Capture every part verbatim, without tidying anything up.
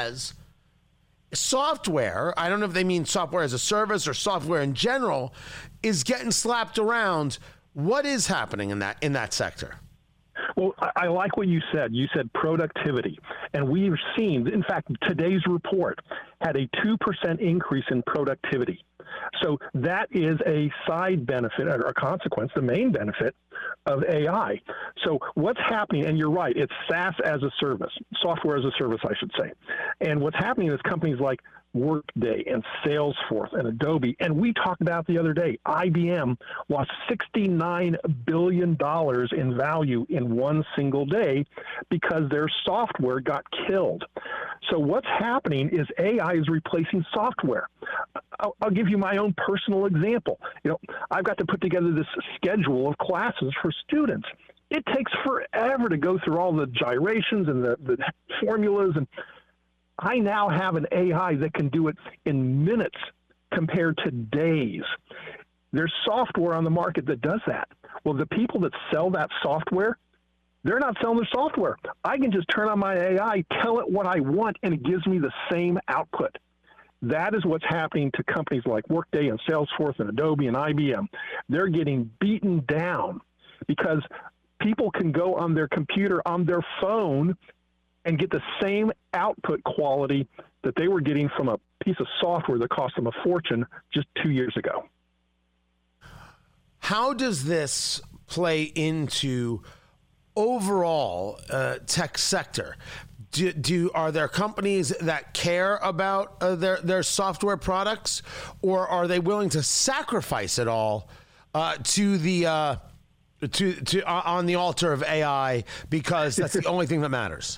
as software, I don't know if they mean software as a service or software in general, is getting slapped around. What is happening in that in that sector? Well, I, I like what you said. You said productivity. And we've seen, in fact, today's report had a two percent increase in productivity. So that is a side benefit or a consequence, the main benefit of A I. So what's happening, and you're right, it's SaaS as a service, software as a service, I should say. And what's happening is companies like Workday and Salesforce and Adobe, and we talked about the other day, I B M lost sixty-nine billion dollars in value in one single day because their software got killed. So what's happening is A I is replacing software. I'll, I'll give you my own personal example. You know, I've got to put together this schedule of classes for students. It takes forever to go through all the gyrations and the, the formulas, and I now have an A I that can do it in minutes compared to days. There's software on the market that does that. Well, the people that sell that software, they're not selling their software. I can just turn on my A I, tell it what I want, and it gives me the same output. That is what's happening to companies like Workday and Salesforce and Adobe and I B M. They're getting beaten down because people can go on their computer, on their phone, and get the same output quality that they were getting from a piece of software that cost them a fortune just two years ago. How does this play into overall uh, tech sector? Do, do are there companies that care about uh, their their software products, or are they willing to sacrifice it all uh, to the uh, to to uh, on the altar of A I because that's the only thing that matters?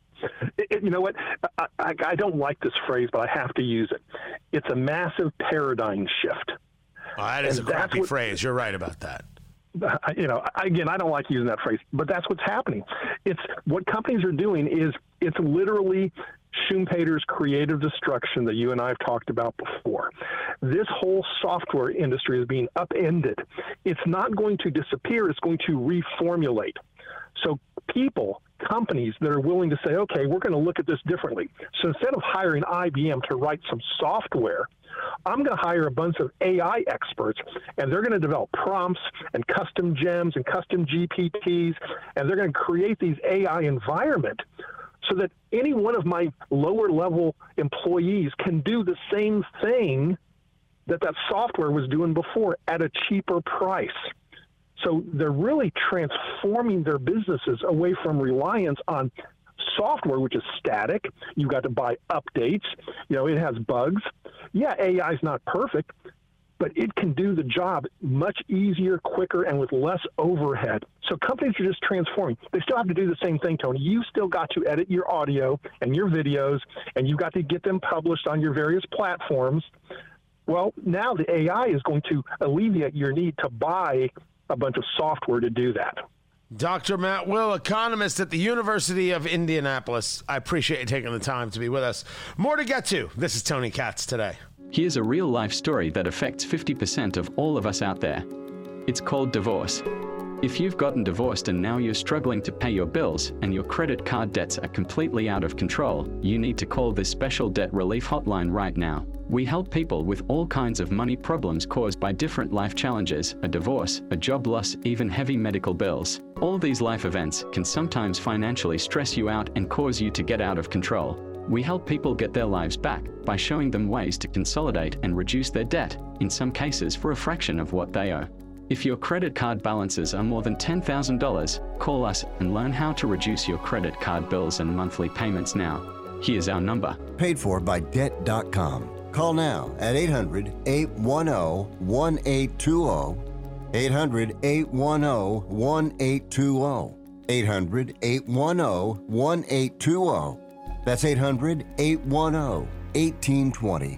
It, you know what? I, I, I don't like this phrase, but I have to use it. It's a massive paradigm shift. Oh, that is and a crappy what, phrase. You're right about that. You know, again, I don't like using that phrase, but that's what's happening. It's what companies are doing is it's literally Schumpeter's creative destruction that you and I have talked about before. This whole software industry is being upended. It's not going to disappear. It's going to reformulate. So people, companies that are willing to say, okay, we're going to look at this differently. So instead of hiring I B M to write some software, I'm going to hire a bunch of A I experts, and they're going to develop prompts and custom gems and custom G P Ts, and they're going to create these A I environment so that any one of my lower-level employees can do the same thing that that software was doing before at a cheaper price. So they're really transforming their businesses away from reliance on software, which is static. You've got to buy updates. You know, it has bugs. Yeah, A I is not perfect, but it can do the job much easier, quicker, and with less overhead. So companies are just transforming. They still have to do the same thing, Tony. You still got to edit your audio and your videos, and you've got to get them published on your various platforms. Well, now the A I is going to alleviate your need to buy a bunch of software to do that. Doctor Matt Will, economist at the University of Indianapolis. I appreciate you taking the time to be with us. More to get to. This is Tony Katz Today. Here's a real-life story that affects fifty percent of all of us out there. It's called divorce. If you've gotten divorced and now you're struggling to pay your bills and your credit card debts are completely out of control, you need to call this special debt relief hotline right now. We help people with all kinds of money problems caused by different life challenges, a divorce, a job loss, even heavy medical bills. All these life events can sometimes financially stress you out and cause you to get out of control. We help people get their lives back by showing them ways to consolidate and reduce their debt, in some cases for a fraction of what they owe. If your credit card balances are more than ten thousand dollars, call us and learn how to reduce your credit card bills and monthly payments now. Here's our number. Paid for by debt dot com. Call now at eight hundred, eight one zero, one eight two zero, eight hundred, eight one zero, one eight two zero, eight hundred, eight one zero, one eight two zero. That's eight hundred, eight one zero, one eight two zero.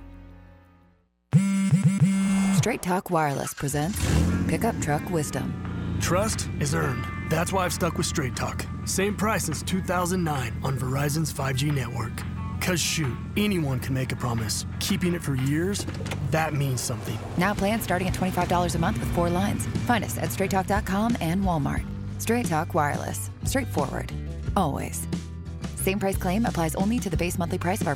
Straight Talk Wireless presents Pickup Truck Wisdom. Trust is earned. That's why I've stuck with Straight Talk. Same price since two thousand nine on Verizon's five G network. Cause shoot, anyone can make a promise. Keeping it for years, that means something. Now plans starting at twenty-five dollars a month with four lines. Find us at straight talk dot com and Walmart. Straight Talk Wireless. Straightforward. Always. Same price claim applies only to the base monthly price of our